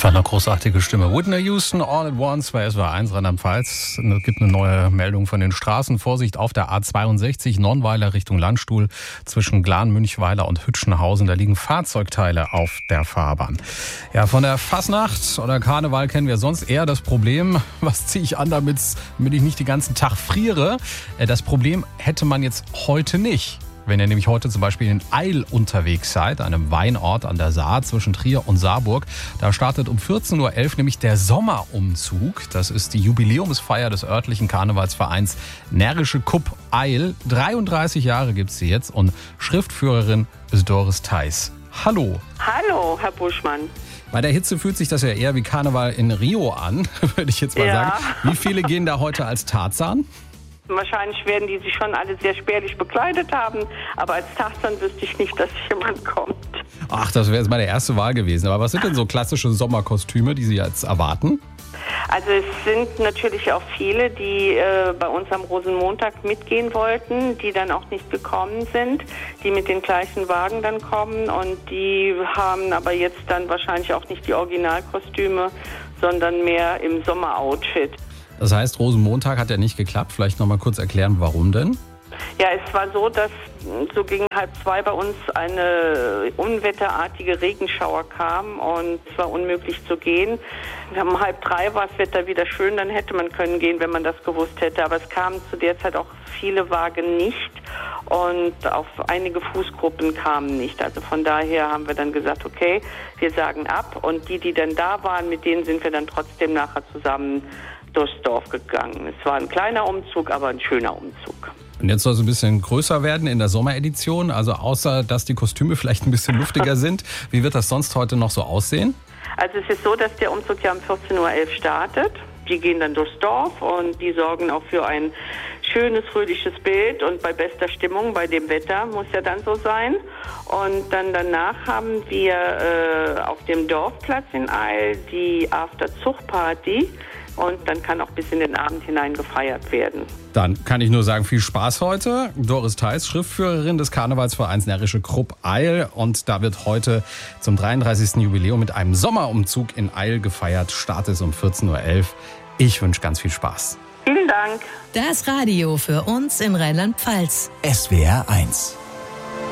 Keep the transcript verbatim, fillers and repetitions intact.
Einfach eine großartige Stimme. Whitney Houston, All at Once bei S W R eins Rheinland-Pfalz. Es gibt eine neue Meldung von den Straßen. Vorsicht auf der A zweiundsechzig, Nonnweiler Richtung Landstuhl zwischen Glan, Münchweiler und Hütchenhausen. Da liegen Fahrzeugteile auf der Fahrbahn. Ja, von der Fasnacht oder Karneval kennen wir sonst eher das Problem, was ziehe ich an, damit, damit ich nicht den ganzen Tag friere. Das Problem hätte man jetzt heute nicht. Wenn ihr nämlich heute zum Beispiel in Eil unterwegs seid, einem Weinort an der Saar zwischen Trier und Saarburg, da startet um vierzehn Uhr elf nämlich der Sommerumzug. Das ist die Jubiläumsfeier des örtlichen Karnevalsvereins Närrische Kupp Eil. dreiunddreißig Jahre gibt's sie jetzt und Schriftführerin ist Doris Theis. Hallo. Hallo, Herr Buschmann. Bei der Hitze fühlt sich das ja eher wie Karneval in Rio an, würde ich jetzt mal Ja. sagen. Wie viele gehen da heute als Tarzan? Wahrscheinlich werden die sich schon alle sehr spärlich bekleidet haben, aber als Tarzan wüsste ich nicht, dass jemand kommt. Ach, das wäre jetzt meine erste Wahl gewesen. Aber was sind denn so klassische Sommerkostüme, die Sie jetzt erwarten? Also es sind natürlich auch viele, die äh, bei uns am Rosenmontag mitgehen wollten, die dann auch nicht gekommen sind, die mit den gleichen Wagen dann kommen und die haben aber jetzt dann wahrscheinlich auch nicht die Originalkostüme, sondern mehr im Sommeroutfit. Das heißt, Rosenmontag hat ja nicht geklappt. Vielleicht noch mal kurz erklären, warum denn? Ja, es war so, dass so gegen halb zwei bei uns eine unwetterartige Regenschauer kam und es war unmöglich zu gehen. Um halb drei war das Wetter wieder schön, dann hätte man können gehen, wenn man das gewusst hätte. Aber es kamen zu der Zeit auch viele Wagen nicht und auf einige Fußgruppen kamen nicht. Also von daher haben wir dann gesagt, okay, wir sagen ab und die, die dann da waren, mit denen sind wir dann trotzdem nachher zusammen durchs Dorf gegangen. Es war ein kleiner Umzug, aber ein schöner Umzug. Und jetzt soll es ein bisschen größer werden in der Sommeredition. Also außer, dass die Kostüme vielleicht ein bisschen luftiger sind. Wie wird das sonst heute noch so aussehen? Also es ist so, dass der Umzug ja um vierzehn Uhr elf startet. Die gehen dann durchs Dorf und die sorgen auch für ein schönes, fröhliches Bild und bei bester Stimmung, bei dem Wetter, muss ja dann so sein. Und dann danach haben wir äh, auf dem Dorfplatz in Eil die After-Zug-Party. Und dann kann auch bis in den Abend hinein gefeiert werden. Dann kann ich nur sagen, viel Spaß heute. Doris Theis, Schriftführerin des Karnevalsvereins Närrische Kupp Eil. Und da wird heute zum dreiunddreißigsten Jubiläum mit einem Sommerumzug in Eil gefeiert. Start ist um vierzehn Uhr elf. Ich wünsche ganz viel Spaß. Vielen Dank. Das Radio für uns in Rheinland-Pfalz. S W R eins.